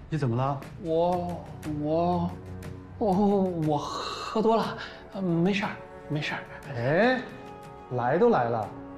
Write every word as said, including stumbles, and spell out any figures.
你怎么了？ 我我我我喝多了，呃没事儿没事儿。 哎，来都来了，